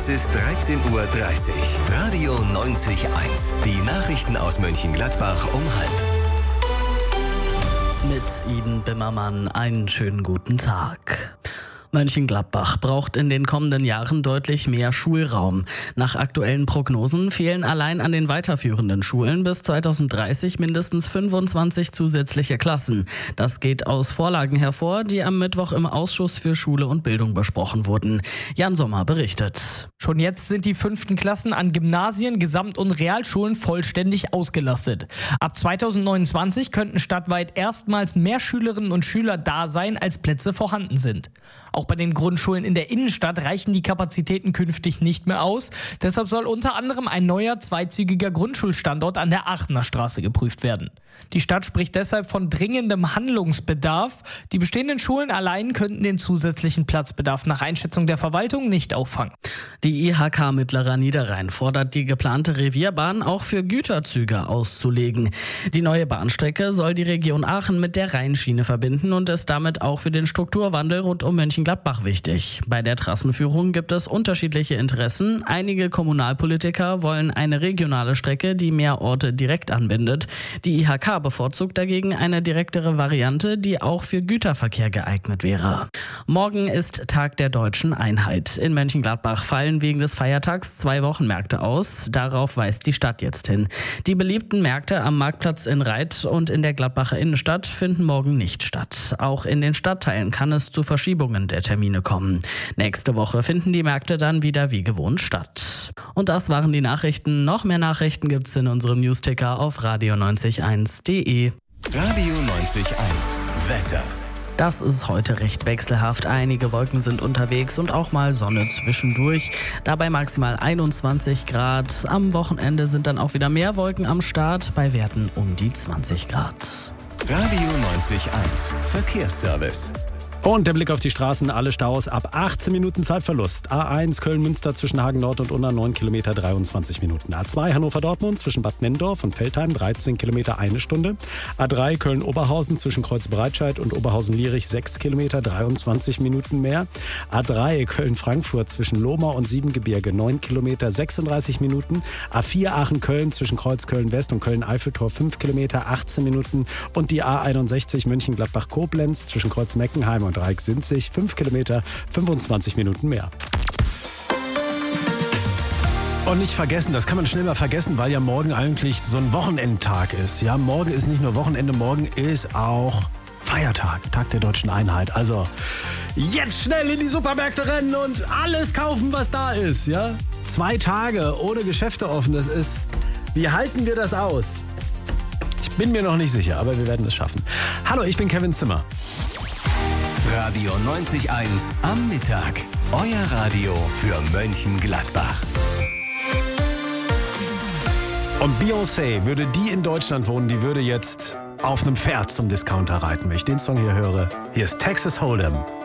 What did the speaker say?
Es ist 13:30 Uhr. Radio 90.1. Die Nachrichten aus Mönchengladbach um 12:30. Mit Iden Bimmermann einen schönen guten Tag. Mönchengladbach braucht in den kommenden Jahren deutlich mehr Schulraum. Nach aktuellen Prognosen fehlen allein an den weiterführenden Schulen bis 2030 mindestens 25 zusätzliche Klassen. Das geht aus Vorlagen hervor, die am Mittwoch im Ausschuss für Schule und Bildung besprochen wurden. Jan Sommer berichtet. Schon jetzt sind die 5. Klassen an Gymnasien, Gesamt- und Realschulen vollständig ausgelastet. Ab 2029 könnten stadtweit erstmals mehr Schülerinnen und Schüler da sein, als Plätze vorhanden sind. Auch bei den Grundschulen in der Innenstadt reichen die Kapazitäten künftig nicht mehr aus. Deshalb soll unter anderem ein neuer zweizügiger Grundschulstandort an der Aachener Straße geprüft werden. Die Stadt spricht deshalb von dringendem Handlungsbedarf. Die bestehenden Schulen allein könnten den zusätzlichen Platzbedarf nach Einschätzung der Verwaltung nicht auffangen. Die IHK Mittlerer Niederrhein fordert, die geplante Revierbahn auch für Güterzüge auszulegen. Die neue Bahnstrecke soll die Region Aachen mit der Rheinschiene verbinden und ist damit auch für den Strukturwandel rund um Mönchengladbach wichtig. Bei der Trassenführung gibt es unterschiedliche Interessen. Einige Kommunalpolitiker wollen eine regionale Strecke, die mehr Orte direkt anbindet. Die IHK bevorzugt dagegen eine direktere Variante, die auch für Güterverkehr geeignet wäre. Morgen ist Tag der Deutschen Einheit. In Mönchengladbach fallen wegen des Feiertags 2 Wochenmärkte aus. Darauf weist die Stadt jetzt hin. Die beliebten Märkte am Marktplatz in Reit und in der Gladbacher Innenstadt finden morgen nicht statt. Auch in den Stadtteilen kann es zu Verschiebungen der Termine kommen. Nächste Woche finden die Märkte dann wieder wie gewohnt statt. Und das waren die Nachrichten. Noch mehr Nachrichten gibt's in unserem Newsticker auf radio90.1.de. Radio 90.1. Wetter. Das ist heute recht wechselhaft. Einige Wolken sind unterwegs und auch mal Sonne zwischendurch. Dabei maximal 21 Grad. Am Wochenende sind dann auch wieder mehr Wolken am Start, bei Werten um die 20 Grad. Radio 90.1. Verkehrsservice. Und der Blick auf die Straßen, alle Staus ab 18 Minuten Zeitverlust. A1 Köln-Münster zwischen Hagen Nord und Unna 9 Kilometer 23 Minuten. A2 Hannover-Dortmund zwischen Bad Nenndorf und Veltheim 13 Kilometer 1 Stunde. A3 Köln-Oberhausen zwischen Kreuzbereit und Oberhausen-Lierich 6 Kilometer 23 Minuten mehr. A3 Köln-Frankfurt zwischen Lohmar und Siebengebirge 9 Kilometer 36 Minuten. A4 Aachen-Köln zwischen Kreuzköln-West und Köln-Eiffeltor 5 Kilometer 18 Minuten. Und die A61 Mönchengladbach-Koblenz zwischen Kreuz-Meckenheim und Dreieck-Sinzig 5 Kilometer 25 Minuten mehr. Und nicht vergessen, das kann man schnell mal vergessen, weil ja morgen eigentlich so ein Wochenendtag ist. Ja, morgen ist nicht nur Wochenende, morgen ist auch Feiertag, Tag der Deutschen Einheit. Also jetzt schnell in die Supermärkte rennen und alles kaufen, was da ist. Ja? 2 Tage ohne Geschäfte offen, das ist... Wie halten wir das aus? Ich bin mir noch nicht sicher, aber wir werden es schaffen. Hallo, ich bin Kevin Zimmer. Radio 90.1 am Mittag. Euer Radio für Mönchengladbach. Und Beyoncé, würde die in Deutschland wohnen, die würde jetzt auf einem Pferd zum Discounter reiten. Wenn ich den Song hier höre, hier ist Texas Hold'em.